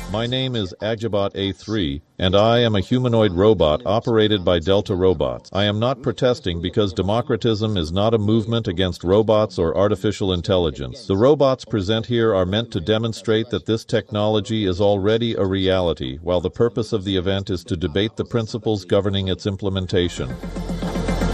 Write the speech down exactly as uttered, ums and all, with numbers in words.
My name is Agibot A three, and I am a humanoid robot operated by Delta Robots. I am not protesting because democratism is not a movement against robots or artificial intelligence. The robots present here are meant to demonstrate that this technology is already a reality, while the purpose of the event is to debate the principles governing its implementation.